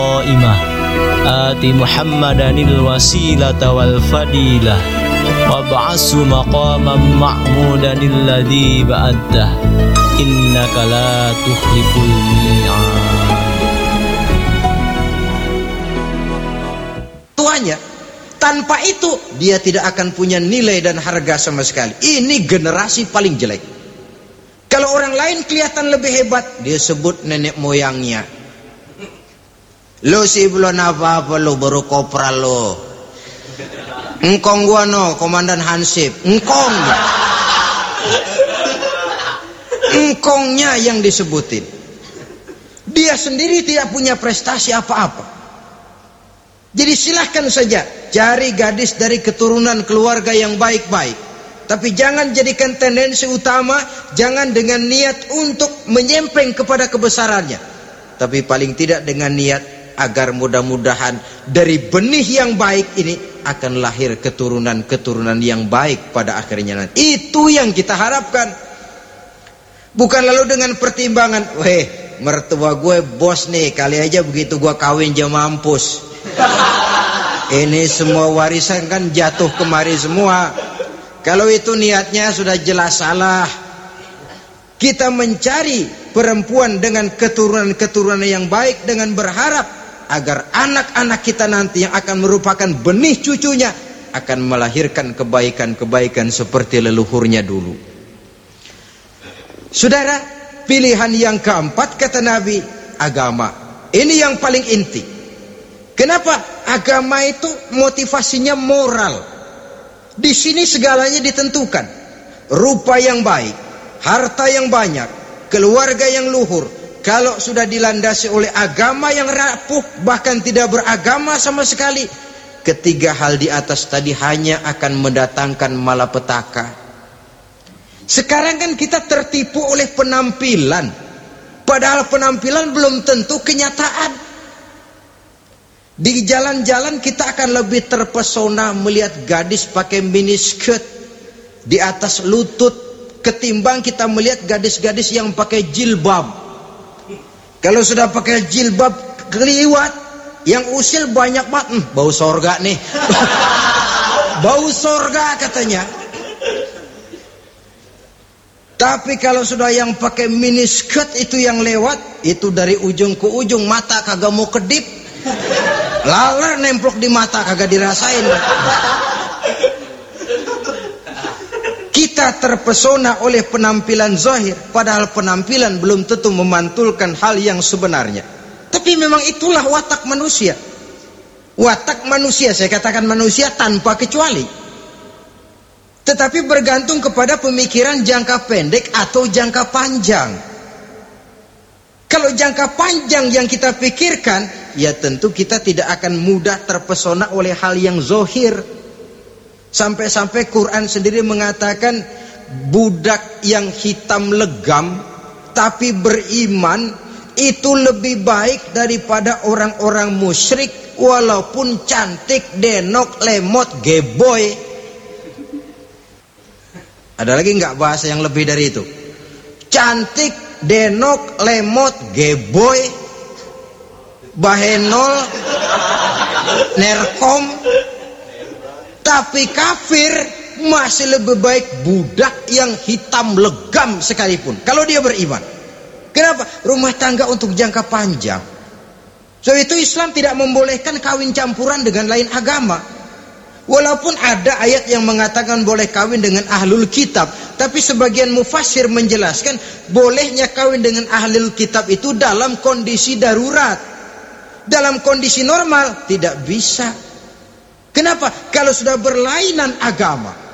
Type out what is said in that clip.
qaimah ati Muhammadanil wasilata wal fadilah wab'asu maqaman ma'mudanil ladzi ba'adta innaka la tukhliful mi'ad. Tuanya, tanpa itu dia tidak akan punya nilai dan harga sama sekali. Ini generasi paling jelek. Kalau orang lain kelihatan lebih hebat, dia sebut nenek moyangnya. Lo sih belum apa-apa, lo baru kopral lo. Engkong gua no, komandan Hansip. Engkongnya. Engkongnya yang disebutin. Dia sendiri tidak punya prestasi apa-apa. Jadi silahkan saja cari gadis dari keturunan keluarga yang baik-baik. Tapi jangan jadikan tendensi utama, jangan dengan niat untuk menyempeng kepada kebesarannya. Tapi paling tidak dengan niat agar mudah-mudahan dari benih yang baik ini akan lahir keturunan-keturunan yang baik pada akhirnya nanti. Itu yang kita harapkan. Bukan lalu dengan pertimbangan, weh mertua gue bos nih, kali aja begitu gue kawin dia mampus. Ini semua warisan kan jatuh kemari semua. Kalau itu niatnya sudah jelas salah. Kita mencari perempuan dengan keturunan-keturunan yang baik dengan berharap agar anak-anak kita nanti yang akan merupakan benih cucunya akan melahirkan kebaikan-kebaikan seperti leluhurnya dulu. Saudara, pilihan yang keempat kata Nabi, agama. Ini yang paling inti. Kenapa? Agama itu motivasinya moral. Di sini segalanya ditentukan. Rupa yang baik, harta yang banyak, keluarga yang luhur. Kalau sudah dilandasi oleh agama yang rapuh, bahkan tidak beragama sama sekali, ketiga hal di atas tadi hanya akan mendatangkan malapetaka. Sekarang kan kita tertipu oleh penampilan, padahal penampilan belum tentu kenyataan. Di jalan-jalan kita akan lebih terpesona melihat gadis pakai mini skirt di atas lutut ketimbang kita melihat gadis-gadis yang pakai jilbab. Kalau sudah pakai jilbab keliwat, yang usil banyak banget, bau sorga nih. Bau sorga katanya. Tapi kalau sudah yang pakai mini skirt itu yang lewat, itu dari ujung ke ujung mata kagak mau kedip. Laler nemplok di mata kagak dirasain. Kita terpesona oleh penampilan zahir, padahal penampilan belum tentu memantulkan hal yang sebenarnya. Tapi memang itulah watak manusia. Watak manusia, saya katakan manusia tanpa kecuali. Tetapi bergantung kepada pemikiran jangka pendek atau jangka panjang. Kalau jangka panjang yang kita pikirkan, ya tentu kita tidak akan mudah terpesona oleh hal yang zahir. Sampai-sampai Quran sendiri mengatakan budak yang hitam legam tapi beriman itu lebih baik daripada orang-orang musyrik walaupun cantik, denok, lemot, geboy. Ada lagi nggak bahasa yang lebih dari itu? Cantik, denok, lemot, geboy, bahenol, nerkom. Tapi kafir masih lebih baik budak yang hitam legam sekalipun kalau dia beriman. Kenapa? Rumah tangga untuk jangka panjang. So itu Islam tidak membolehkan kawin campuran dengan lain agama. Walaupun ada ayat yang mengatakan boleh kawin dengan ahlul kitab, tapi sebagian mufassir menjelaskan bolehnya kawin dengan ahlul kitab itu dalam kondisi darurat. Dalam kondisi normal tidak bisa. Kenapa? Kalau sudah berlainan agama,